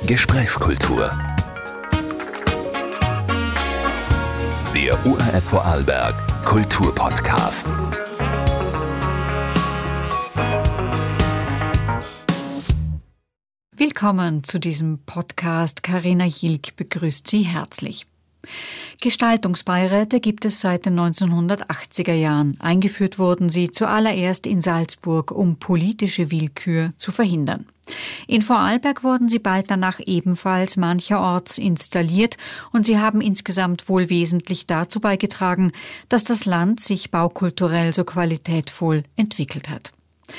Gesprächskultur. Der ORF Vorarlberg Kulturpodcast. Willkommen zu diesem Podcast. Carina Jilk begrüßt Sie herzlich. Gestaltungsbeiräte gibt es seit den 1980er Jahren. Eingeführt wurden sie zuallererst in Salzburg, um politische Willkür zu verhindern. In Vorarlberg wurden sie bald danach ebenfalls mancherorts installiert und sie haben insgesamt wohl wesentlich dazu beigetragen, dass das Land sich baukulturell so qualitätvoll entwickelt hat.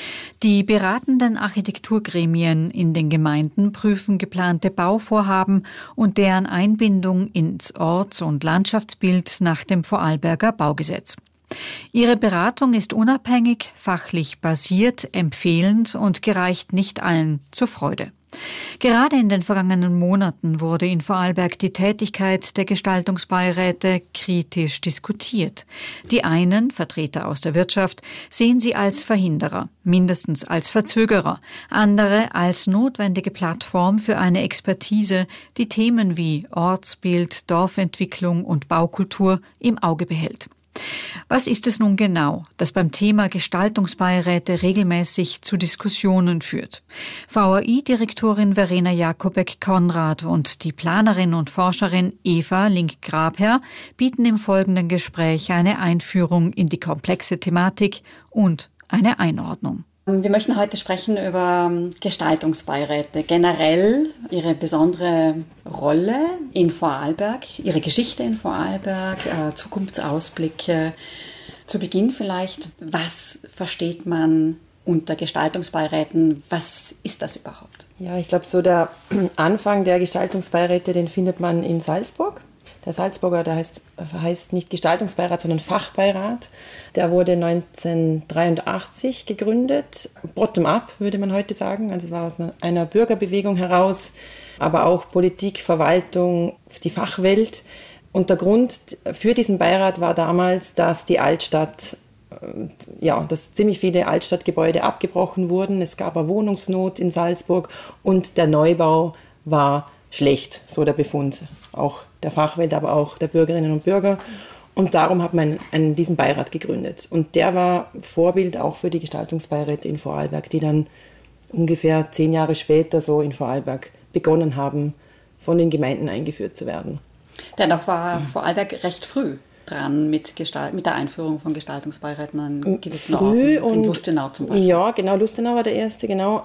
Die beratenden Architekturgremien in den Gemeinden prüfen geplante Bauvorhaben und deren Einbindung ins Orts- und Landschaftsbild nach dem Vorarlberger Baugesetz. Ihre Beratung ist unabhängig, fachlich basiert, empfehlend und gereicht nicht allen zur Freude. Gerade in den vergangenen Monaten wurde in Vorarlberg die Tätigkeit der Gestaltungsbeiräte kritisch diskutiert. Die einen, Vertreter aus der Wirtschaft, sehen sie als Verhinderer, mindestens als Verzögerer, andere als notwendige Plattform für eine Expertise, die Themen wie Ortsbild, Dorfentwicklung und Baukultur im Auge behält. Was ist es nun genau, das beim Thema Gestaltungsbeiräte regelmäßig zu Diskussionen führt? VAI-Direktorin Verena Jakobek-Konrad und die Planerin und Forscherin Eva Link-Grabherr bieten im folgenden Gespräch eine Einführung in die komplexe Thematik und eine Einordnung. Wir möchten heute sprechen über Gestaltungsbeiräte, generell ihre besondere Rolle in Vorarlberg, ihre Geschichte in Vorarlberg, Zukunftsausblicke. Zu Beginn vielleicht, was versteht man unter Gestaltungsbeiräten? Was ist das überhaupt? Ja, ich glaube, so der Anfang der Gestaltungsbeiräte, den findet man in Salzburg. Der Salzburger, der heißt nicht Gestaltungsbeirat, sondern Fachbeirat. Der wurde 1983 gegründet. Bottom-up, würde man heute sagen. Also es war aus einer Bürgerbewegung heraus, aber auch Politik, Verwaltung, die Fachwelt. Und der Grund für diesen Beirat war damals, dass die Altstadt, dass ziemlich viele Altstadtgebäude abgebrochen wurden. Es gab eine Wohnungsnot in Salzburg und der Neubau war schlecht, so der Befund. Auch der Fachwelt, aber auch der Bürgerinnen und Bürger. Und darum hat man diesen Beirat gegründet. Und der war Vorbild auch für die Gestaltungsbeiräte in Vorarlberg, die dann ungefähr 10 Jahre später so in Vorarlberg begonnen haben, von den Gemeinden eingeführt zu werden. Dennoch war Vorarlberg recht früh dran mit der Einführung von Gestaltungsbeiräten an gewissen Orten. In Lustenau zum Beispiel. Ja, genau, Lustenau war der erste, genau.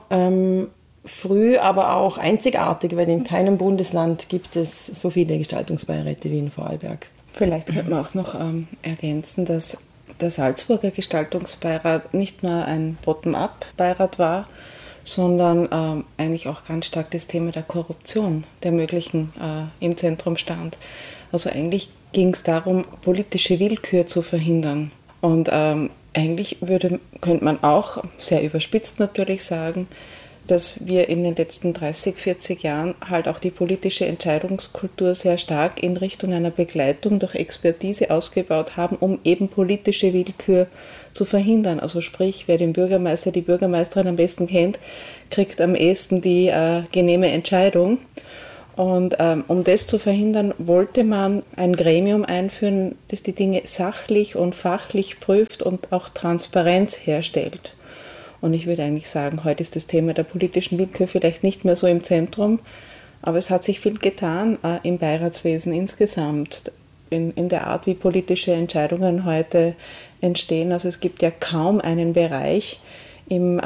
Früh, aber auch einzigartig, weil in keinem Bundesland gibt es so viele Gestaltungsbeiräte wie in Vorarlberg. Vielleicht könnte man auch noch ergänzen, dass der Salzburger Gestaltungsbeirat nicht nur ein Bottom-up-Beirat war, sondern eigentlich auch ganz stark das Thema der Korruption der möglichen im Zentrum stand. Also eigentlich ging es darum, politische Willkür zu verhindern. Und eigentlich könnte man auch, sehr überspitzt natürlich sagen, dass wir in den letzten 30, 40 Jahren halt auch die politische Entscheidungskultur sehr stark in Richtung einer Begleitung durch Expertise ausgebaut haben, um eben politische Willkür zu verhindern. Also sprich, wer den Bürgermeister, die Bürgermeisterin am besten kennt, kriegt am ehesten die genehme Entscheidung. Und um das zu verhindern, wollte man ein Gremium einführen, das die Dinge sachlich und fachlich prüft und auch Transparenz herstellt. Und ich würde eigentlich sagen, heute ist das Thema der politischen Willkür vielleicht nicht mehr so im Zentrum, aber es hat sich viel getan im Beiratswesen insgesamt, in der Art, wie politische Entscheidungen heute entstehen. Also es gibt ja kaum einen Bereich im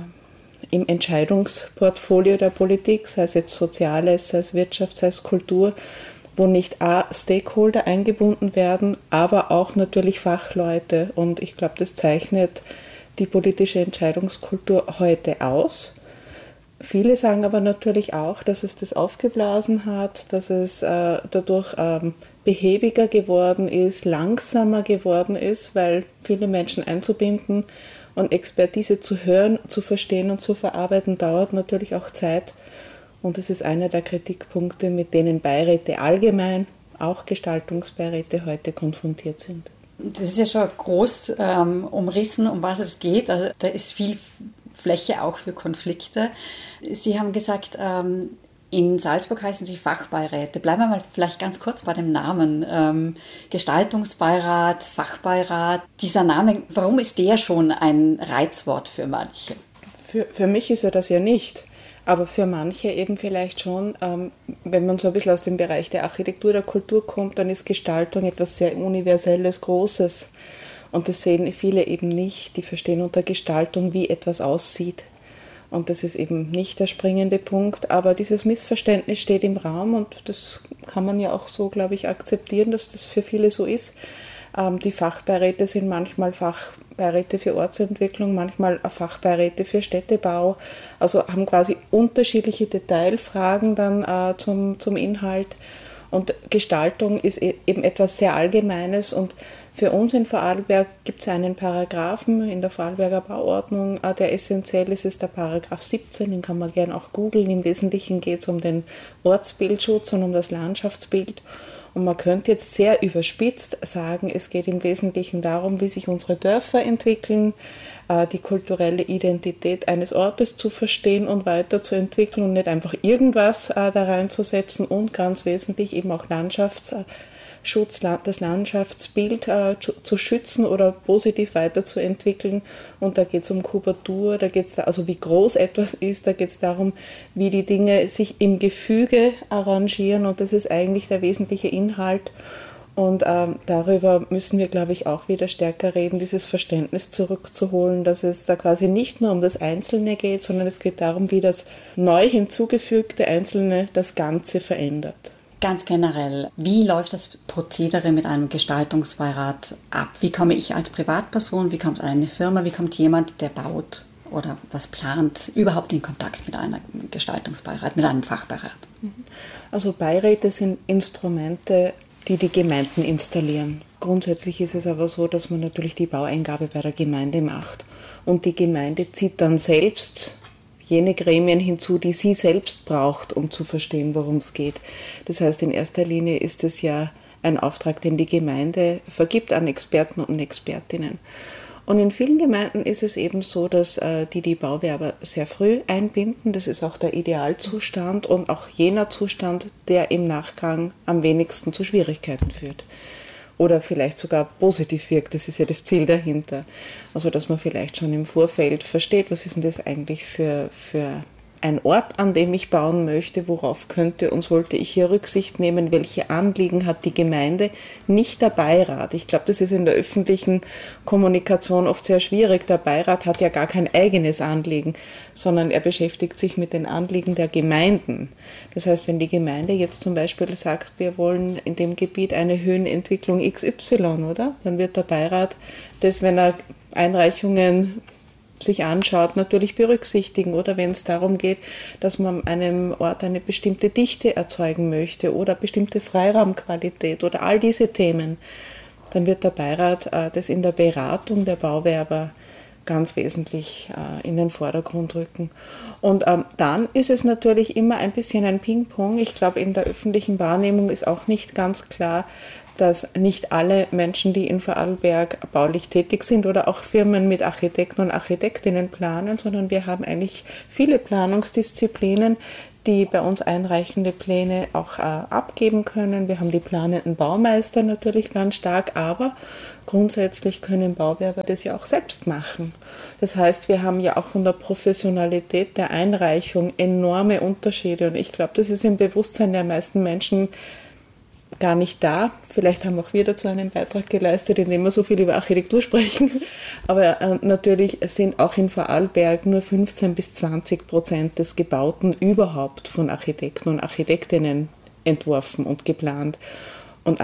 Entscheidungsportfolio der Politik, sei es jetzt Soziales, sei es Wirtschaft, sei es Kultur, wo nicht Stakeholder eingebunden werden, aber auch natürlich Fachleute. Und ich glaube, das zeichnet die politische Entscheidungskultur heute aus. Viele sagen aber natürlich auch, dass es das aufgeblasen hat, dass es dadurch behäbiger geworden ist, langsamer geworden ist, weil viele Menschen einzubinden und Expertise zu hören, zu verstehen und zu verarbeiten, dauert natürlich auch Zeit. Und das ist einer der Kritikpunkte, mit denen Beiräte allgemein, auch Gestaltungsbeiräte heute konfrontiert sind. Das ist ja schon groß umrissen, um was es geht. Also, da ist viel Fläche auch für Konflikte. Sie haben gesagt, In Salzburg heißen sie Fachbeiräte. Bleiben wir mal vielleicht ganz kurz bei dem Namen. Gestaltungsbeirat, Fachbeirat. Dieser Name, warum ist der schon ein Reizwort für manche? Für mich ist er das ja nicht. Aber für manche eben vielleicht schon, wenn man so ein bisschen aus dem Bereich der Architektur, der Kultur kommt, dann ist Gestaltung etwas sehr Universelles, Großes. Und das sehen viele eben nicht. Die verstehen unter Gestaltung, wie etwas aussieht. Und das ist eben nicht der springende Punkt. Aber dieses Missverständnis steht im Raum und das kann man ja auch so, glaube ich, akzeptieren, dass das für viele so ist. Die Fachbeiräte sind manchmal Fachbeiräte für Ortsentwicklung, manchmal Fachbeiräte für Städtebau. Also haben quasi unterschiedliche Detailfragen dann zum Inhalt. Und Gestaltung ist eben etwas sehr Allgemeines und für uns in Vorarlberg gibt es einen Paragraphen in der Vorarlberger Bauordnung, der essentiell ist, ist der Paragraph 17, den kann man gerne auch googeln. Im Wesentlichen geht es um den Ortsbildschutz und um das Landschaftsbild. Und man könnte jetzt sehr überspitzt sagen, es geht im Wesentlichen darum, wie sich unsere Dörfer entwickeln, die kulturelle Identität eines Ortes zu verstehen und weiterzuentwickeln und nicht einfach irgendwas da reinzusetzen und ganz wesentlich eben auch Landschaftsschutz, das Landschaftsbild zu schützen oder positiv weiterzuentwickeln. Und da geht es um Kubatur, da geht es also wie groß etwas ist, da geht es darum, wie die Dinge sich im Gefüge arrangieren und das ist eigentlich der wesentliche Inhalt. Und darüber müssen wir, glaube ich, auch wieder stärker reden, dieses Verständnis zurückzuholen, dass es da quasi nicht nur um das Einzelne geht, sondern es geht darum, wie das neu hinzugefügte Einzelne das Ganze verändert. Ganz generell, wie läuft das Prozedere mit einem Gestaltungsbeirat ab? Wie komme ich als Privatperson, wie kommt eine Firma, wie kommt jemand, der baut oder was plant, überhaupt in Kontakt mit einem Gestaltungsbeirat, mit einem Fachbeirat? Also Beiräte sind Instrumente, die Gemeinden installieren. Grundsätzlich ist es aber so, dass man natürlich die Baueingabe bei der Gemeinde macht. Und die Gemeinde zieht dann selbst jene Gremien hinzu, die sie selbst braucht, um zu verstehen, worum es geht. Das heißt, in erster Linie ist es ja ein Auftrag, den die Gemeinde vergibt an Experten und Expertinnen. Und in vielen Gemeinden ist es eben so, dass die Bauwerber sehr früh einbinden. Das ist auch der Idealzustand und auch jener Zustand, der im Nachgang am wenigsten zu Schwierigkeiten führt. Oder vielleicht sogar positiv wirkt, das ist ja das Ziel dahinter. Also dass man vielleicht schon im Vorfeld versteht, was ist denn das eigentlich für ein Ort, an dem ich bauen möchte, worauf könnte und sollte ich hier Rücksicht nehmen, welche Anliegen hat die Gemeinde, nicht der Beirat. Ich glaube, das ist in der öffentlichen Kommunikation oft sehr schwierig. Der Beirat hat ja gar kein eigenes Anliegen, sondern er beschäftigt sich mit den Anliegen der Gemeinden. Das heißt, wenn die Gemeinde jetzt zum Beispiel sagt, wir wollen in dem Gebiet eine Höhenentwicklung XY, oder? Dann wird der Beirat das, wenn er Einreichungen sich anschaut, natürlich berücksichtigen. Oder wenn es darum geht, dass man einem Ort eine bestimmte Dichte erzeugen möchte oder bestimmte Freiraumqualität oder all diese Themen, dann wird der Beirat das in der Beratung der Bauwerber ganz wesentlich in den Vordergrund rücken. Und dann ist es natürlich immer ein bisschen ein Ping-Pong. Ich glaube, in der öffentlichen Wahrnehmung ist auch nicht ganz klar, dass nicht alle Menschen, die in Vorarlberg baulich tätig sind oder auch Firmen mit Architekten und Architektinnen planen, sondern wir haben eigentlich viele Planungsdisziplinen, die bei uns einreichende Pläne auch abgeben können. Wir haben die planenden Baumeister natürlich ganz stark, aber grundsätzlich können Bauwerber das ja auch selbst machen. Das heißt, wir haben ja auch von der Professionalität der Einreichung enorme Unterschiede und ich glaube, das ist im Bewusstsein der meisten Menschen gar nicht da. Vielleicht haben auch wir dazu einen Beitrag geleistet, indem wir so viel über Architektur sprechen. Aber natürlich sind auch in Vorarlberg nur 15-20% des Gebauten überhaupt von Architekten und Architektinnen entworfen und geplant und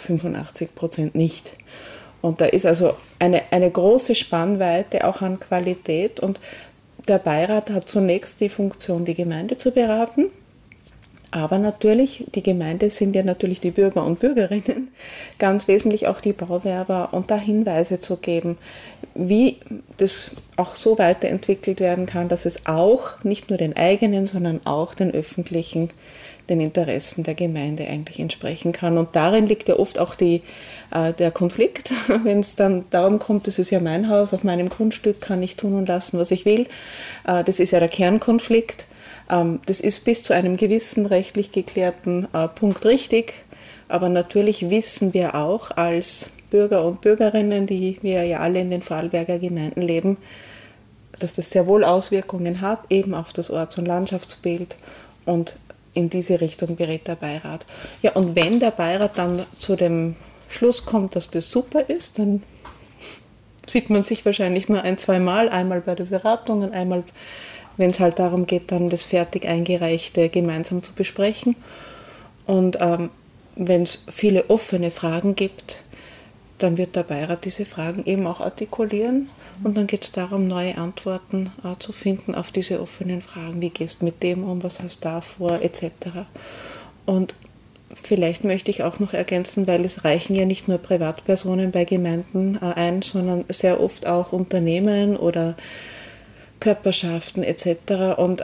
85% nicht. Und da ist also eine große Spannweite auch an Qualität und der Beirat hat zunächst die Funktion, die Gemeinde zu beraten. Aber natürlich, die Gemeinde sind ja natürlich die Bürger und Bürgerinnen, ganz wesentlich auch die Bauwerber und da Hinweise zu geben, wie das auch so weiterentwickelt werden kann, dass es auch nicht nur den eigenen, sondern auch den öffentlichen, den Interessen der Gemeinde eigentlich entsprechen kann. Und darin liegt ja oft auch der Konflikt, wenn es dann darum kommt, das ist ja mein Haus, auf meinem Grundstück kann ich tun und lassen, was ich will. Das ist ja der Kernkonflikt. Das ist bis zu einem gewissen rechtlich geklärten Punkt richtig, aber natürlich wissen wir auch als Bürger und Bürgerinnen, die wir ja alle in den Vorarlberger Gemeinden leben, dass das sehr wohl Auswirkungen hat, eben auf das Orts- und Landschaftsbild, und in diese Richtung berät der Beirat. Ja, und wenn der Beirat dann zu dem Schluss kommt, dass das super ist, dann sieht man sich wahrscheinlich nur 1-2 Mal, einmal bei der Beratung und einmal, wenn es halt darum geht, dann das fertig Eingereichte gemeinsam zu besprechen. Und wenn es viele offene Fragen gibt, dann wird der Beirat diese Fragen eben auch artikulieren. Und dann geht es darum, neue Antworten zu finden auf diese offenen Fragen. Wie gehst du mit dem um, was hast du da vor, etc. Und vielleicht möchte ich auch noch ergänzen, weil es reichen ja nicht nur Privatpersonen bei Gemeinden ein, sondern sehr oft auch Unternehmen oder Körperschaften etc. Und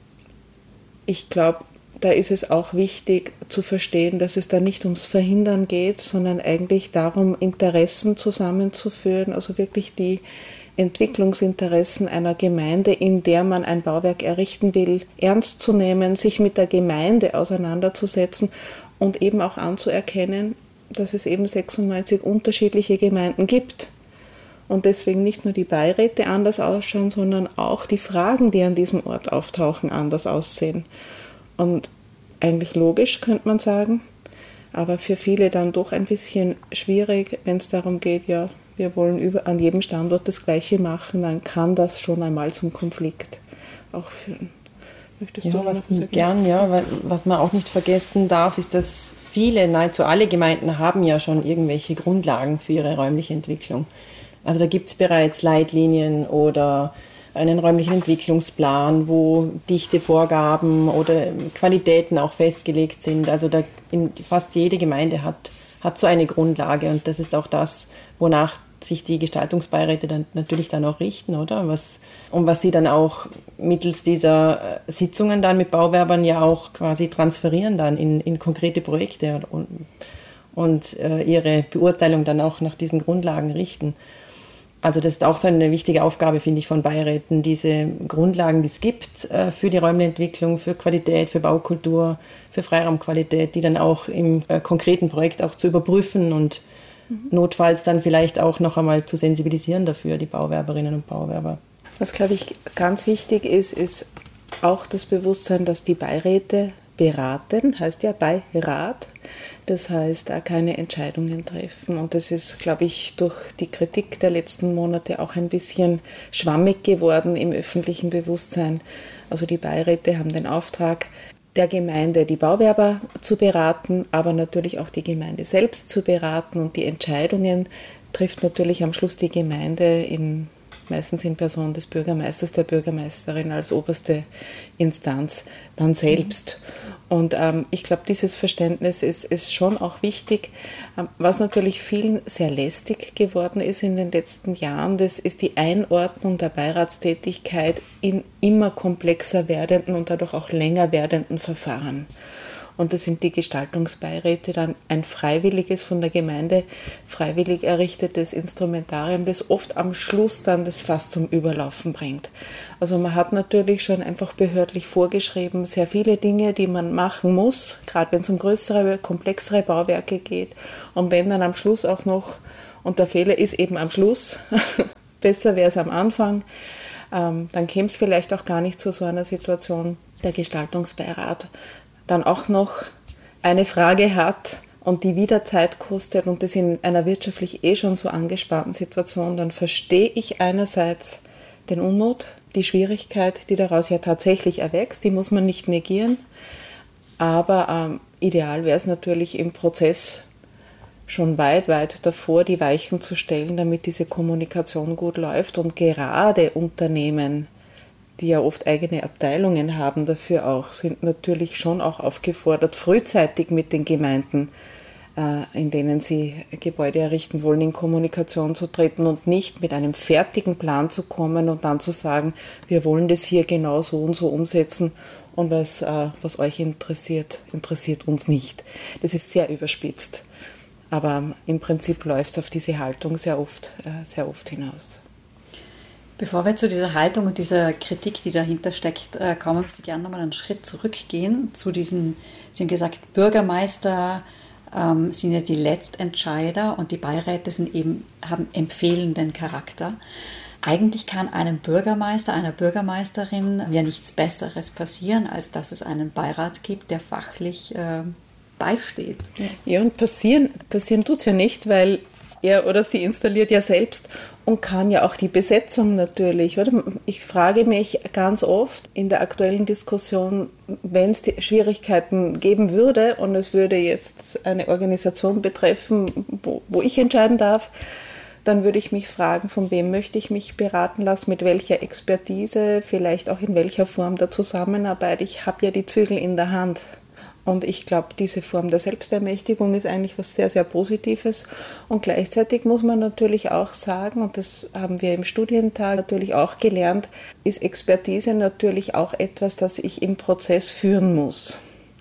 ich glaube, da ist es auch wichtig zu verstehen, dass es da nicht ums Verhindern geht, sondern eigentlich darum, Interessen zusammenzuführen, also wirklich die Entwicklungsinteressen einer Gemeinde, in der man ein Bauwerk errichten will, ernst zu nehmen, sich mit der Gemeinde auseinanderzusetzen und eben auch anzuerkennen, dass es eben 96 unterschiedliche Gemeinden gibt. Und deswegen nicht nur die Beiräte anders ausschauen, sondern auch die Fragen, die an diesem Ort auftauchen, anders aussehen. Und eigentlich logisch, könnte man sagen, aber für viele dann doch ein bisschen schwierig, wenn es darum geht, ja, wir wollen an jedem Standort das Gleiche machen, dann kann das schon einmal zum Konflikt auch führen. Möchtest du noch was ergänzen? Gern, ja, weil was man auch nicht vergessen darf, ist, dass nahezu alle Gemeinden haben ja schon irgendwelche Grundlagen für ihre räumliche Entwicklung. Also da gibt es bereits Leitlinien oder einen räumlichen Entwicklungsplan, wo Dichtevorgaben oder Qualitäten auch festgelegt sind. Also fast jede Gemeinde hat so eine Grundlage, und das ist auch das, wonach sich die Gestaltungsbeiräte dann natürlich dann auch richten, oder? Was sie dann auch mittels dieser Sitzungen dann mit Bauwerbern ja auch quasi transferieren dann in konkrete Projekte und ihre Beurteilung dann auch nach diesen Grundlagen richten. Also das ist auch so eine wichtige Aufgabe, finde ich, von Beiräten, diese Grundlagen, die es gibt für die räumliche Entwicklung, für Qualität, für Baukultur, für Freiraumqualität, die dann auch im konkreten Projekt auch zu überprüfen und notfalls dann vielleicht auch noch einmal zu sensibilisieren dafür, die Bauwerberinnen und Bauwerber. Was, glaube ich, ganz wichtig ist auch das Bewusstsein, dass die Beiräte beraten, heißt ja Beirat. Das heißt, da keine Entscheidungen treffen. Und das ist, glaube ich, durch die Kritik der letzten Monate auch ein bisschen schwammig geworden im öffentlichen Bewusstsein. Also die Beiräte haben den Auftrag, der Gemeinde die Bauwerber zu beraten, aber natürlich auch die Gemeinde selbst zu beraten. Und die Entscheidungen trifft natürlich am Schluss die Gemeinde meistens in Person des Bürgermeisters, der Bürgermeisterin als oberste Instanz dann selbst. Und ich glaube, dieses Verständnis ist schon auch wichtig. Was natürlich vielen sehr lästig geworden ist in den letzten Jahren, das ist die Einordnung der Beiratstätigkeit in immer komplexer werdenden und dadurch auch länger werdenden Verfahren. Und das sind die Gestaltungsbeiräte dann ein freiwilliges, von der Gemeinde freiwillig errichtetes Instrumentarium, das oft am Schluss dann das Fass zum Überlaufen bringt. Also man hat natürlich schon einfach behördlich vorgeschrieben, sehr viele Dinge, die man machen muss, gerade wenn es um größere, komplexere Bauwerke geht. Und wenn dann am Schluss auch noch, und der Fehler ist eben am Schluss, besser wäre es am Anfang, dann käme es vielleicht auch gar nicht zu so einer Situation, der Gestaltungsbeirat dann auch noch eine Frage hat und die wieder Zeit kostet und das in einer wirtschaftlich schon so angespannten Situation, dann verstehe ich einerseits den Unmut, die Schwierigkeit, die daraus ja tatsächlich erwächst, die muss man nicht negieren, aber ideal wäre es natürlich im Prozess schon weit, weit davor, die Weichen zu stellen, damit diese Kommunikation gut läuft, und gerade Unternehmen, die ja oft eigene Abteilungen haben dafür auch, sind natürlich schon auch aufgefordert, frühzeitig mit den Gemeinden, in denen sie Gebäude errichten wollen, in Kommunikation zu treten und nicht mit einem fertigen Plan zu kommen und dann zu sagen, wir wollen das hier genau so und so umsetzen und was euch interessiert uns nicht. Das ist sehr überspitzt, aber im Prinzip läuft es auf diese Haltung sehr oft hinaus. Bevor wir zu dieser Haltung und dieser Kritik, die dahinter steckt, kommen, möchte ich gerne nochmal einen Schritt zurückgehen zu diesen, Sie haben gesagt, Bürgermeister sind ja die Letztentscheider und die Beiräte haben empfehlenden Charakter. Eigentlich kann einem Bürgermeister, einer Bürgermeisterin ja nichts Besseres passieren, als dass es einen Beirat gibt, der fachlich beisteht. Ja, und passieren tut es ja nicht, weil er oder sie installiert ja selbst und kann ja auch die Besetzung natürlich. Oder? Ich frage mich ganz oft in der aktuellen Diskussion, wenn es Schwierigkeiten geben würde und es würde jetzt eine Organisation betreffen, wo ich entscheiden darf, dann würde ich mich fragen, von wem möchte ich mich beraten lassen, mit welcher Expertise, vielleicht auch in welcher Form der Zusammenarbeit. Ich habe ja die Zügel in der Hand. Und ich glaube, diese Form der Selbstermächtigung ist eigentlich was sehr, sehr Positives. Und gleichzeitig muss man natürlich auch sagen, und das haben wir im Studientag natürlich auch gelernt, ist Expertise natürlich auch etwas, das ich im Prozess führen muss.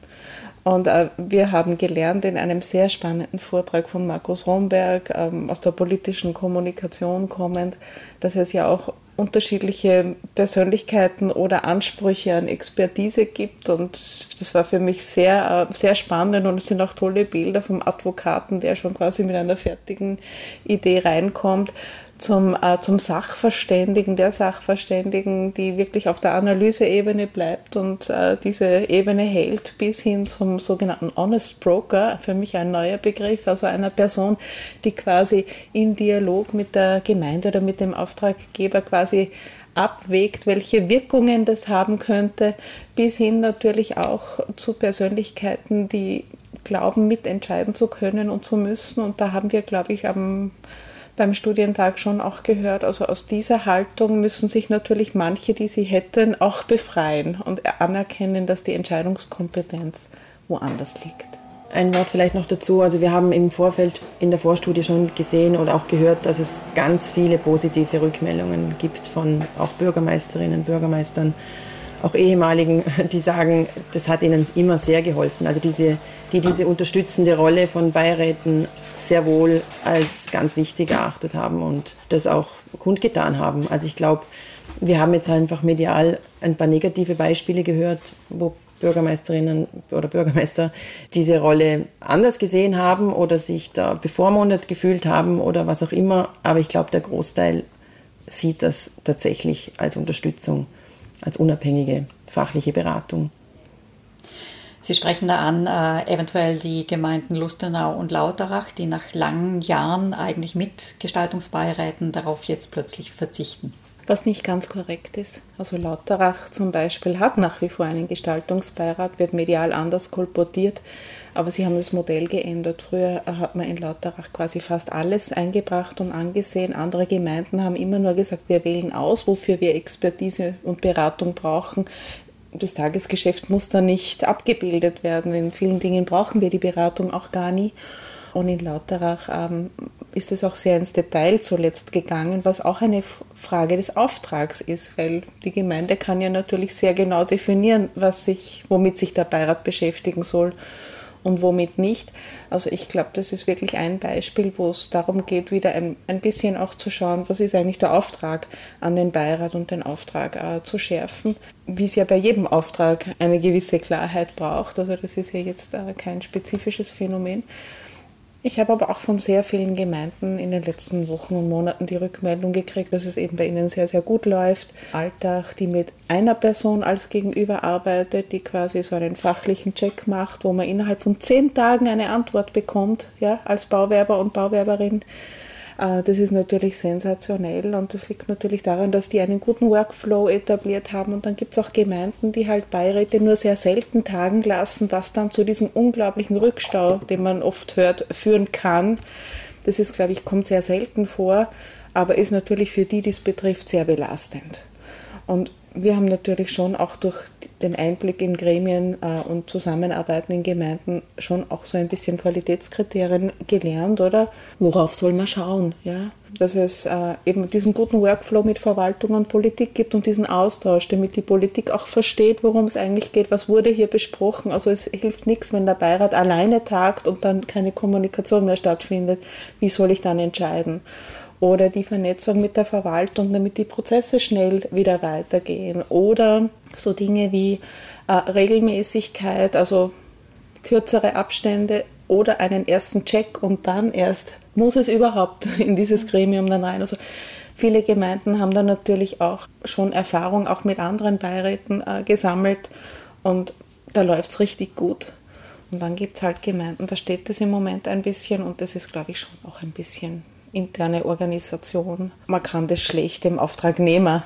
Und wir haben gelernt in einem sehr spannenden Vortrag von Markus Romberg, aus der politischen Kommunikation kommend, dass es ja auch unterschiedliche Persönlichkeiten oder Ansprüche an Expertise gibt. Und das war für mich sehr, sehr spannend. Und es sind auch tolle Bilder vom Advokaten, der schon quasi mit einer fertigen Idee reinkommt, zum Sachverständigen, der Sachverständigen, die wirklich auf der Analyseebene bleibt und diese Ebene hält bis hin zum sogenannten Honest Broker, für mich ein neuer Begriff, also einer Person, die quasi in Dialog mit der Gemeinde oder mit dem Auftraggeber quasi abwägt, welche Wirkungen das haben könnte, bis hin natürlich auch zu Persönlichkeiten, die glauben, mitentscheiden zu können und zu müssen. Und da haben wir, glaube ich, beim Studientag schon auch gehört, also aus dieser Haltung müssen sich natürlich manche, die sie hätten, auch befreien und anerkennen, dass die Entscheidungskompetenz woanders liegt. Ein Wort vielleicht noch dazu, also wir haben im Vorfeld in der Vorstudie schon gesehen oder auch gehört, dass es ganz viele positive Rückmeldungen gibt von auch Bürgermeisterinnen, Bürgermeistern, auch ehemaligen, die sagen, das hat ihnen immer sehr geholfen. Also diese unterstützende Rolle von Beiräten sehr wohl als ganz wichtig erachtet haben und das auch kundgetan haben. Also ich glaube, wir haben jetzt einfach medial ein paar negative Beispiele gehört, wo Bürgermeisterinnen oder Bürgermeister diese Rolle anders gesehen haben oder sich da bevormundet gefühlt haben oder was auch immer. Aber ich glaube, der Großteil sieht das tatsächlich als Unterstützung, als unabhängige fachliche Beratung. Sie sprechen da an, eventuell die Gemeinden Lustenau und Lauterach, die nach langen Jahren eigentlich mit Gestaltungsbeiräten darauf jetzt plötzlich verzichten. Was nicht ganz korrekt ist. Also Lauterach zum Beispiel hat nach wie vor einen Gestaltungsbeirat, wird medial anders kolportiert, aber sie haben das Modell geändert. Früher hat man in Lauterach quasi fast alles eingebracht und angesehen. Andere Gemeinden haben immer nur gesagt, wir wählen aus, wofür wir Expertise und Beratung brauchen. Das Tagesgeschäft muss da nicht abgebildet werden. In vielen Dingen brauchen wir die Beratung auch gar nie. Und in Lauterach ist es auch sehr ins Detail zuletzt gegangen, was auch eine Frage des Auftrags ist, weil die Gemeinde kann ja natürlich sehr genau definieren, womit sich der Beirat beschäftigen soll und womit nicht. Also ich glaube, das ist wirklich ein Beispiel, wo es darum geht, wieder ein bisschen auch zu schauen, was ist eigentlich der Auftrag an den Beirat und den Auftrag zu schärfen, wie es ja bei jedem Auftrag eine gewisse Klarheit braucht. Also das ist ja jetzt kein spezifisches Phänomen. Ich habe aber auch von sehr vielen Gemeinden in den letzten Wochen und Monaten die Rückmeldung gekriegt, dass es eben bei ihnen sehr, sehr gut läuft. Alltag, die mit einer Person als Gegenüber arbeitet, die quasi so einen fachlichen Check macht, wo man innerhalb von 10 Tagen eine Antwort bekommt, ja, als Bauwerber und Bauwerberin. Das ist natürlich sensationell und das liegt natürlich daran, dass die einen guten Workflow etabliert haben. Und dann gibt es auch Gemeinden, die halt Beiräte nur sehr selten tagen lassen, was dann zu diesem unglaublichen Rückstau, den man oft hört, führen kann. Das ist, glaube ich, kommt sehr selten vor, aber ist natürlich für die es betrifft, sehr belastend. Und wir haben natürlich schon auch durch den Einblick in Gremien und Zusammenarbeiten in Gemeinden schon auch so ein bisschen Qualitätskriterien gelernt, oder? Worauf soll man schauen? Ja? Dass es eben diesen guten Workflow mit Verwaltung und Politik gibt und diesen Austausch, damit die Politik auch versteht, worum es eigentlich geht, was wurde hier besprochen. Also es hilft nichts, wenn der Beirat alleine tagt und dann keine Kommunikation mehr stattfindet. Wie soll ich dann entscheiden? oder die Vernetzung mit der Verwaltung, damit die Prozesse schnell wieder weitergehen oder so Dinge wie Regelmäßigkeit, also kürzere Abstände oder einen ersten Check und dann erst muss es überhaupt in dieses Gremium dann rein. Also viele Gemeinden haben da natürlich auch schon Erfahrung auch mit anderen Beiräten gesammelt und da läuft es richtig gut. Und dann gibt es halt Gemeinden, da steht das im Moment ein bisschen und das ist, glaube ich, schon auch ein bisschen interne Organisation. Man kann das schlecht dem Auftragnehmer,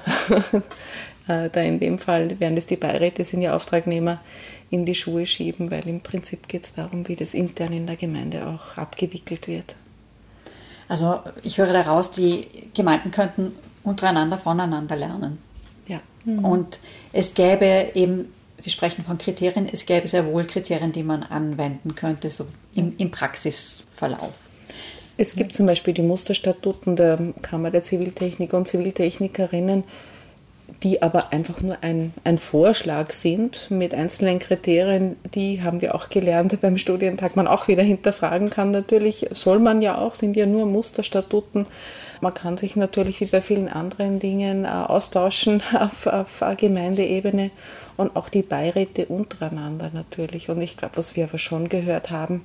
da in dem Fall wären das die Beiräte, sind ja Auftragnehmer, in die Schuhe schieben, weil im Prinzip geht es darum, wie das intern in der Gemeinde auch abgewickelt wird. Also ich höre daraus, die Gemeinden könnten untereinander voneinander lernen. Ja. Und es gäbe eben, Sie sprechen von Kriterien, es gäbe sehr wohl Kriterien, die man anwenden könnte, so im Praxisverlauf. Es gibt zum Beispiel die Musterstatuten der Kammer der Ziviltechniker und Ziviltechnikerinnen, die aber einfach nur ein Vorschlag sind mit einzelnen Kriterien, die haben wir auch gelernt beim Studientag, man auch wieder hinterfragen kann. Natürlich soll man ja auch, sind ja nur Musterstatuten. Man kann sich natürlich wie bei vielen anderen Dingen austauschen auf Gemeindeebene und auch die Beiräte untereinander natürlich. Und ich glaube, was wir aber schon gehört haben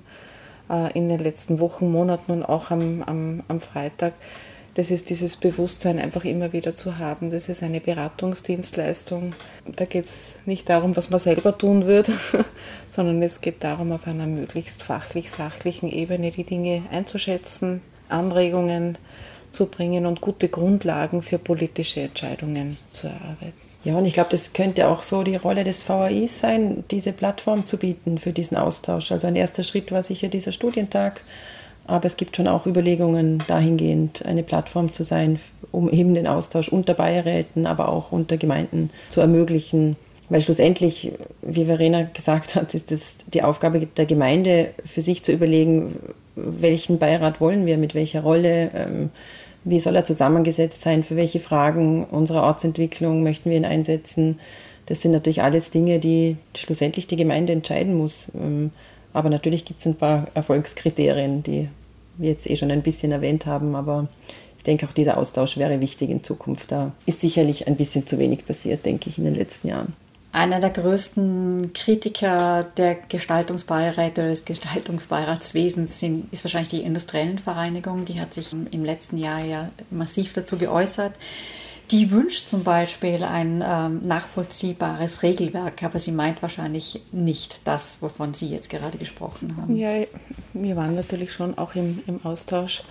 in den letzten Wochen, Monaten und auch am Freitag, das ist dieses Bewusstsein einfach immer wieder zu haben. Das ist eine Beratungsdienstleistung. Da geht es nicht darum, was man selber tun würde, sondern es geht darum, auf einer möglichst fachlich-sachlichen Ebene die Dinge einzuschätzen, Anregungen zu bringen und gute Grundlagen für politische Entscheidungen zu erarbeiten. Ja, und ich glaube, das könnte auch so die Rolle des VAIs sein, diese Plattform zu bieten für diesen Austausch. Also ein erster Schritt war sicher dieser Studientag, aber es gibt schon auch Überlegungen dahingehend, eine Plattform zu sein, um eben den Austausch unter Beiräten, aber auch unter Gemeinden zu ermöglichen. Weil schlussendlich, wie Verena gesagt hat, ist es die Aufgabe der Gemeinde, für sich zu überlegen, welchen Beirat wollen wir, mit welcher Rolle, wie soll er zusammengesetzt sein, für welche Fragen unserer Ortsentwicklung möchten wir ihn einsetzen. Das sind natürlich alles Dinge, die schlussendlich die Gemeinde entscheiden muss. Aber natürlich gibt es ein paar Erfolgskriterien, die wir jetzt schon ein bisschen erwähnt haben, aber ich denke, auch dieser Austausch wäre wichtig in Zukunft. Da ist sicherlich ein bisschen zu wenig passiert, denke ich, in den letzten Jahren. Einer der größten Kritiker der Gestaltungsbeiräte oder des Gestaltungsbeiratswesens ist wahrscheinlich die Industriellenvereinigung. Die hat sich im letzten Jahr ja massiv dazu geäußert. Die wünscht zum Beispiel ein nachvollziehbares Regelwerk, aber sie meint wahrscheinlich nicht das, wovon Sie jetzt gerade gesprochen haben. Ja, wir waren natürlich schon auch im Austausch,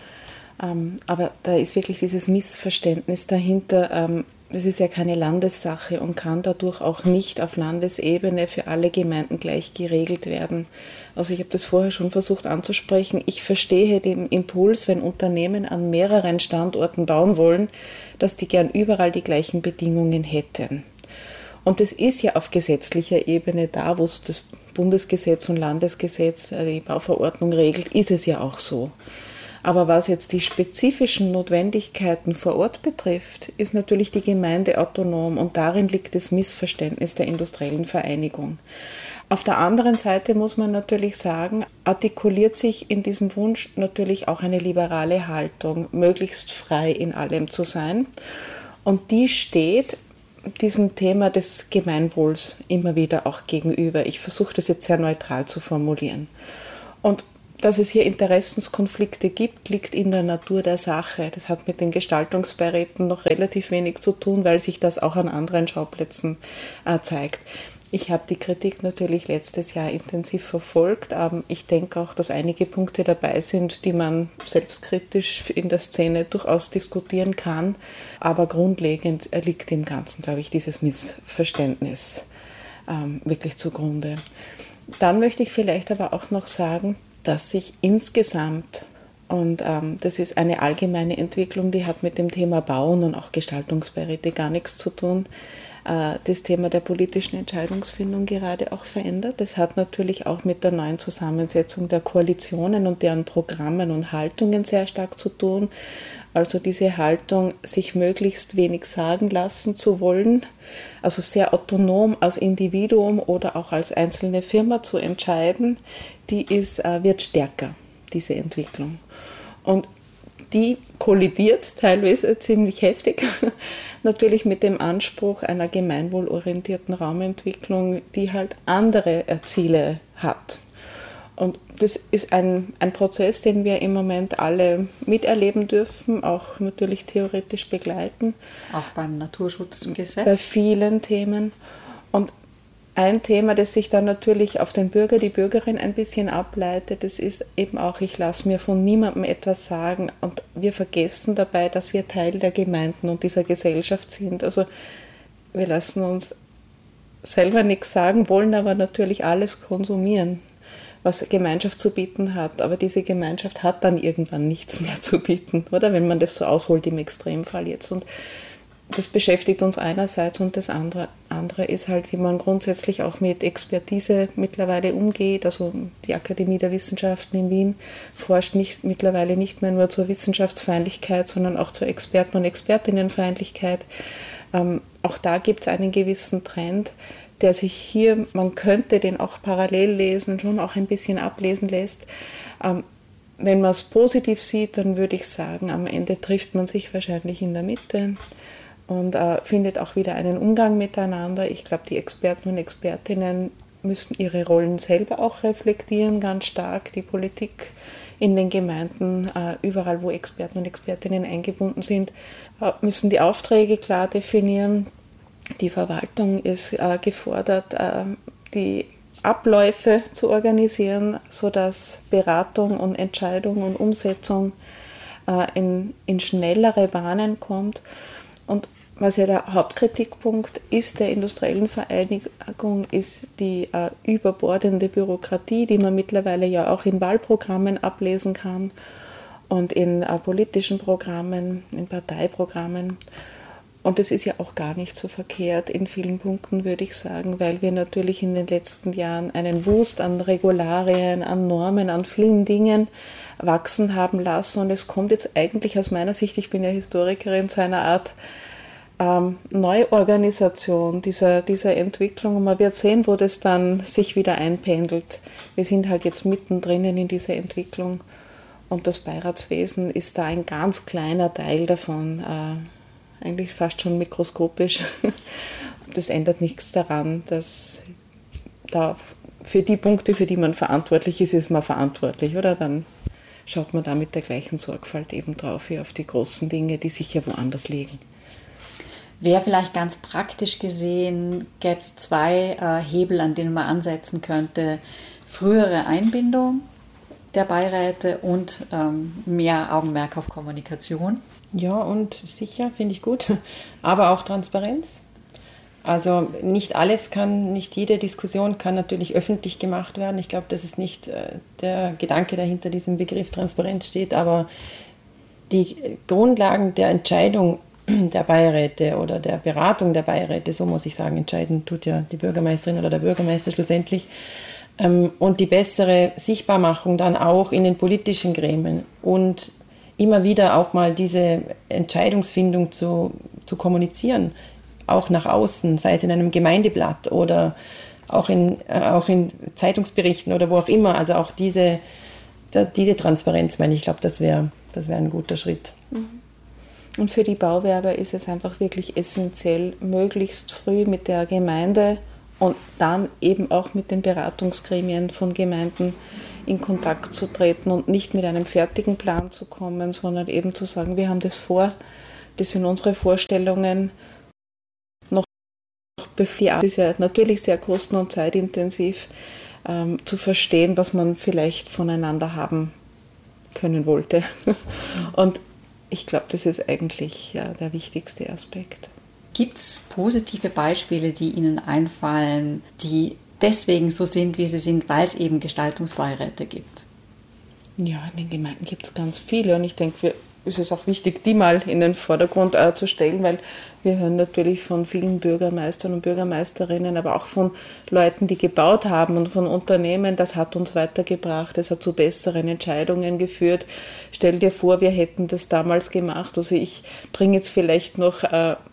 aber da ist wirklich dieses Missverständnis dahinter. Es ist ja keine Landessache und kann dadurch auch nicht auf Landesebene für alle Gemeinden gleich geregelt werden. Also ich habe das vorher schon versucht anzusprechen. Ich verstehe den Impuls, wenn Unternehmen an mehreren Standorten bauen wollen, dass die gern überall die gleichen Bedingungen hätten. Und das ist ja auf gesetzlicher Ebene da, wo es das Bundesgesetz und Landesgesetz, die Bauverordnung regelt, ist es ja auch so. Aber was jetzt die spezifischen Notwendigkeiten vor Ort betrifft, ist natürlich die Gemeinde autonom und darin liegt das Missverständnis der industriellen Vereinigung. Auf der anderen Seite muss man natürlich sagen, artikuliert sich in diesem Wunsch natürlich auch eine liberale Haltung, möglichst frei in allem zu sein. Und die steht diesem Thema des Gemeinwohls immer wieder auch gegenüber. Ich versuche das jetzt sehr neutral zu formulieren. Und dass es hier Interessenskonflikte gibt, liegt in der Natur der Sache. Das hat mit den Gestaltungsbeiräten noch relativ wenig zu tun, weil sich das auch an anderen Schauplätzen zeigt. Ich habe die Kritik natürlich letztes Jahr intensiv verfolgt. Ich denke auch, dass einige Punkte dabei sind, die man selbstkritisch in der Szene durchaus diskutieren kann. Aber grundlegend liegt dem Ganzen, glaube ich, dieses Missverständnis wirklich zugrunde. Dann möchte ich vielleicht aber auch noch sagen, dass sich insgesamt, und das ist eine allgemeine Entwicklung, die hat mit dem Thema Bauen und auch Gestaltungsbeiräte gar nichts zu tun, das Thema der politischen Entscheidungsfindung gerade auch verändert. Das hat natürlich auch mit der neuen Zusammensetzung der Koalitionen und deren Programmen und Haltungen sehr stark zu tun. Also diese Haltung, sich möglichst wenig sagen lassen zu wollen, also sehr autonom als Individuum oder auch als einzelne Firma zu entscheiden, die wird stärker, diese Entwicklung. Und Und die kollidiert teilweise ziemlich heftig, natürlich mit dem Anspruch einer gemeinwohlorientierten Raumentwicklung, die halt andere Ziele hat. Und das ist ein Prozess, den wir im Moment alle miterleben dürfen, auch natürlich theoretisch begleiten. Auch beim Naturschutzgesetz? Bei vielen Themen. Und ein Thema, das sich dann natürlich auf den Bürger, die Bürgerin ein bisschen ableitet, das ist eben auch, ich lasse mir von niemandem etwas sagen und wir vergessen dabei, dass wir Teil der Gemeinden und dieser Gesellschaft sind. Also wir lassen uns selber nichts sagen, wollen aber natürlich alles konsumieren, was Gemeinschaft zu bieten hat. Aber diese Gemeinschaft hat dann irgendwann nichts mehr zu bieten, oder? Wenn man das so ausholt im Extremfall jetzt. Und das beschäftigt uns einerseits und das andere ist halt, wie man grundsätzlich auch mit Expertise mittlerweile umgeht. Also die Akademie der Wissenschaften in Wien forscht mittlerweile nicht mehr nur zur Wissenschaftsfeindlichkeit, sondern auch zur Experten- und Expertinnenfeindlichkeit. Auch da gibt es einen gewissen Trend, der sich hier, man könnte den auch parallel lesen, schon auch ein bisschen ablesen lässt. Wenn man es positiv sieht, dann würde ich sagen, am Ende trifft man sich wahrscheinlich in der Mitte und findet auch wieder einen Umgang miteinander. Ich glaube, die Experten und Expertinnen müssen ihre Rollen selber auch reflektieren, ganz stark. Die Politik in den Gemeinden, überall wo Experten und Expertinnen eingebunden sind, müssen die Aufträge klar definieren. Die Verwaltung ist gefordert, die Abläufe zu organisieren, sodass Beratung und Entscheidung und Umsetzung in schnellere Bahnen kommt. Und was ja der Hauptkritikpunkt ist der industriellen Vereinigung, ist die überbordende Bürokratie, die man mittlerweile ja auch in Wahlprogrammen ablesen kann und in politischen Programmen, in Parteiprogrammen. Und das ist ja auch gar nicht so verkehrt in vielen Punkten, würde ich sagen, weil wir natürlich in den letzten Jahren einen Wust an Regularien, an Normen, an vielen Dingen wachsen haben lassen. Und es kommt jetzt eigentlich aus meiner Sicht, ich bin ja Historikerin, zu einer Art Neuorganisation dieser Entwicklung. Und man wird sehen, wo das dann sich wieder einpendelt. Wir sind halt jetzt mittendrin in dieser Entwicklung. Und das Beiratswesen ist da ein ganz kleiner Teil davon, eigentlich fast schon mikroskopisch. Das ändert nichts daran, dass da für die Punkte, für die man verantwortlich ist, ist man verantwortlich, oder? Dann schaut man da mit der gleichen Sorgfalt eben drauf wie auf die großen Dinge, die sicher woanders liegen. Wäre vielleicht ganz praktisch gesehen, gäbe es zwei Hebel, an denen man ansetzen könnte. Frühere Einbindung der Beiräte und mehr Augenmerk auf Kommunikation. Ja, und sicher, finde ich gut, aber auch Transparenz. Also nicht alles kann, nicht jede Diskussion kann natürlich öffentlich gemacht werden. Ich glaube, dass es nicht der Gedanke dahinter diesem Begriff Transparenz steht, aber die Grundlagen der Entscheidung der Beiräte oder der Beratung der Beiräte, so muss ich sagen, entscheiden tut ja die Bürgermeisterin oder der Bürgermeister schlussendlich, und die bessere Sichtbarmachung dann auch in den politischen Gremien und immer wieder auch mal diese Entscheidungsfindung zu kommunizieren, auch nach außen, sei es in einem Gemeindeblatt oder auch in Zeitungsberichten oder wo auch immer. Also auch diese Transparenz, meine ich, glaube, das wäre ein guter Schritt. Und für die Bauwerber ist es einfach wirklich essentiell, möglichst früh mit der Gemeinde und dann eben auch mit den Beratungsgremien von Gemeinden in Kontakt zu treten und nicht mit einem fertigen Plan zu kommen, sondern eben zu sagen, wir haben das vor, das sind unsere Vorstellungen. Noch bevor, das ist ja natürlich sehr kosten- und zeitintensiv, zu verstehen, was man vielleicht voneinander haben können wollte. Und ich glaube, das ist eigentlich der wichtigste Aspekt. Gibt es positive Beispiele, die Ihnen einfallen, die deswegen so sind, wie sie sind, weil es eben Gestaltungsbeiräte gibt? Ja, in den Gemeinden gibt es ganz viele und ich denke, es ist auch wichtig, die mal in den Vordergrund zu stellen, weil wir hören natürlich von vielen Bürgermeistern und Bürgermeisterinnen, aber auch von Leuten, die gebaut haben und von Unternehmen, das hat uns weitergebracht, das hat zu besseren Entscheidungen geführt. Stell dir vor, wir hätten das damals gemacht. Also ich bringe jetzt vielleicht noch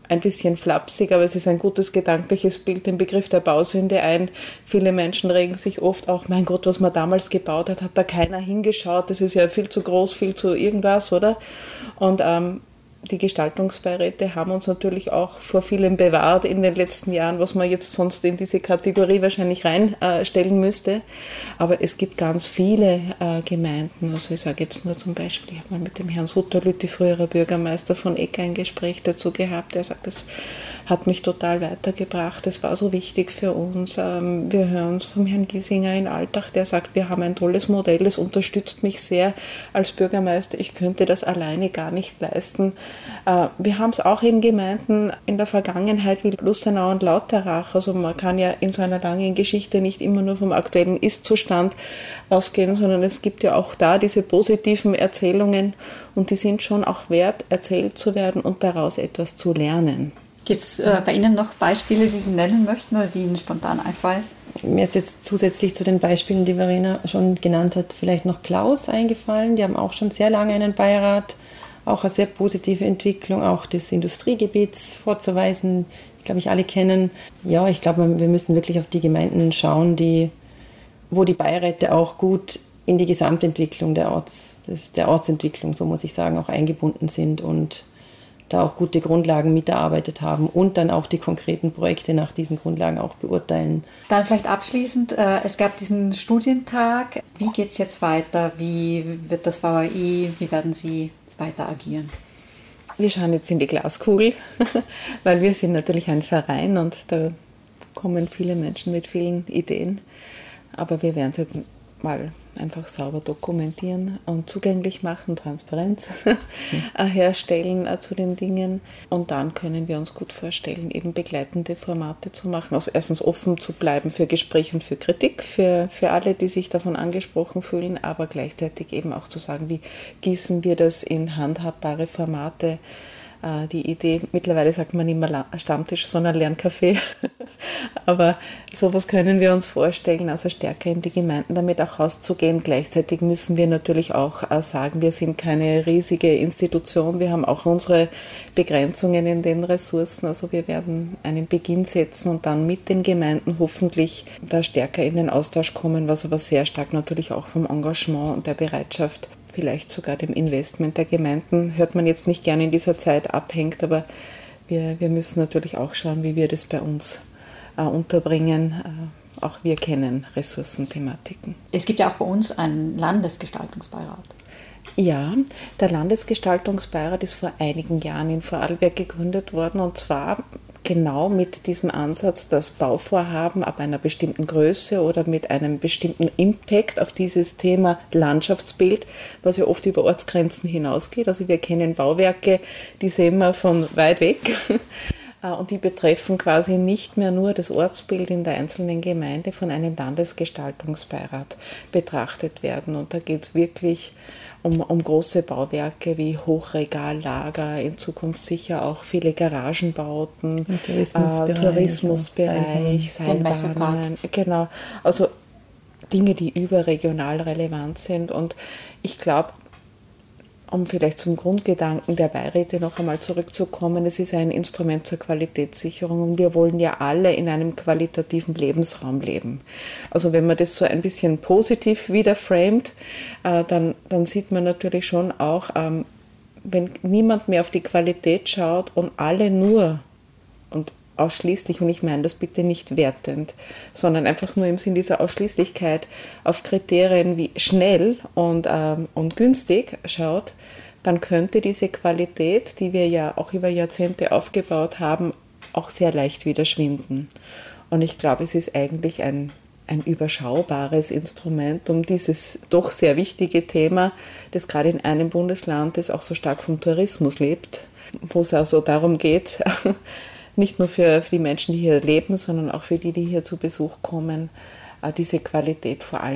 ein bisschen flapsig, aber es ist ein gutes gedankliches Bild, den Begriff der Bausünde ein. Viele Menschen regen sich oft auch, mein Gott, was man damals gebaut hat da keiner hingeschaut, das ist ja viel zu groß, viel zu irgendwas, oder? Und die Gestaltungsbeiräte haben uns natürlich auch vor vielem bewahrt in den letzten Jahren, was man jetzt sonst in diese Kategorie wahrscheinlich reinstellen müsste. Aber es gibt ganz viele Gemeinden. Also ich sage jetzt nur zum Beispiel, ich habe mal mit dem Herrn Sutterlütti, früherer Bürgermeister von Eck, ein Gespräch dazu gehabt. Er sagt, das hat mich total weitergebracht. Das war so wichtig für uns. Wir hören es vom Herrn Giesinger in Altach, der sagt, wir haben ein tolles Modell, es unterstützt mich sehr als Bürgermeister. Ich könnte das alleine gar nicht leisten. Wir haben es auch in Gemeinden in der Vergangenheit wie Lustenau und Lauterach. Also man kann ja in so einer langen Geschichte nicht immer nur vom aktuellen Ist-Zustand ausgehen, sondern es gibt ja auch da diese positiven Erzählungen und die sind schon auch wert, erzählt zu werden und daraus etwas zu lernen. Gibt es bei Ihnen noch Beispiele, die Sie nennen möchten oder die Ihnen spontan einfallen? Mir ist jetzt zusätzlich zu den Beispielen, die Verena schon genannt hat, vielleicht noch Klaus eingefallen. Die haben auch schon sehr lange einen Beirat, auch eine sehr positive Entwicklung, auch des Industriegebiets vorzuweisen, glaube ich, alle kennen. Ja, ich glaube, wir müssen wirklich auf die Gemeinden schauen, wo die Beiräte auch gut in die Gesamtentwicklung der Ortsentwicklung, so muss ich sagen, auch eingebunden sind und da auch gute Grundlagen mitgearbeitet haben und dann auch die konkreten Projekte nach diesen Grundlagen auch beurteilen. Dann vielleicht abschließend, es gab diesen Studientag. Wie geht es jetzt weiter? Wie wird das VAI, wie werden Sie weiter agieren? Wir schauen jetzt in die Glaskugel, weil wir sind natürlich ein Verein und da kommen viele Menschen mit vielen Ideen. Aber wir werden es jetzt mal einfach sauber dokumentieren und zugänglich machen, Transparenz herstellen zu den Dingen. Und dann können wir uns gut vorstellen, eben begleitende Formate zu machen. Also erstens offen zu bleiben für Gespräch und für Kritik, für alle, die sich davon angesprochen fühlen, aber gleichzeitig eben auch zu sagen, wie gießen wir das in handhabbare Formate. Die Idee, mittlerweile sagt man nicht mehr Stammtisch, sondern Lerncafé. Aber sowas können wir uns vorstellen, also stärker in die Gemeinden damit auch rauszugehen. Gleichzeitig müssen wir natürlich auch sagen, wir sind keine riesige Institution. Wir haben auch unsere Begrenzungen in den Ressourcen. Also wir werden einen Beginn setzen und dann mit den Gemeinden hoffentlich da stärker in den Austausch kommen, was aber sehr stark natürlich auch vom Engagement und der Bereitschaft, vielleicht sogar dem Investment der Gemeinden, hört man jetzt nicht gerne in dieser Zeit, abhängt, aber wir müssen natürlich auch schauen, wie wir das bei uns unterbringen. Auch wir kennen Ressourcenthematiken. Es gibt ja auch bei uns einen Landesgestaltungsbeirat. Ja, der Landesgestaltungsbeirat ist vor einigen Jahren in Vorarlberg gegründet worden und zwar genau mit diesem Ansatz, dass Bauvorhaben ab einer bestimmten Größe oder mit einem bestimmten Impact auf dieses Thema Landschaftsbild, was ja oft über Ortsgrenzen hinausgeht. Also wir kennen Bauwerke, die sehen wir von weit weg und die betreffen quasi nicht mehr nur das Ortsbild in der einzelnen Gemeinde, von einem Landesgestaltungsbeirat betrachtet werden. Und da geht es wirklich um große Bauwerke wie Hochregallager, in Zukunft sicher auch viele Garagenbauten, Tourismusbereich, Seilbahnen, genau. Also Dinge, die überregional relevant sind. Und ich glaube, um vielleicht zum Grundgedanken der Beiräte noch einmal zurückzukommen, es ist ein Instrument zur Qualitätssicherung und wir wollen ja alle in einem qualitativen Lebensraum leben. Also wenn man das so ein bisschen positiv wieder framet, dann sieht man natürlich schon auch, wenn niemand mehr auf die Qualität schaut und alle nur und ausschließlich, und ich meine das bitte nicht wertend, sondern einfach nur im Sinn dieser Ausschließlichkeit auf Kriterien wie schnell und günstig schaut, dann könnte diese Qualität, die wir ja auch über Jahrzehnte aufgebaut haben, auch sehr leicht wieder schwinden. Und ich glaube, es ist eigentlich ein überschaubares Instrument, um dieses doch sehr wichtige Thema, das gerade in einem Bundesland, das auch so stark vom Tourismus lebt, wo es also darum geht, nicht nur für die Menschen, die hier leben, sondern auch für die hier zu Besuch kommen, diese Qualität vor allem